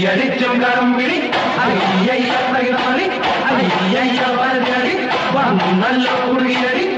കൈയടിച്ചും കടമ്പിടി അയ്യ മണി അയ്യ വരടി വന്നു നല്ല കുടിയടി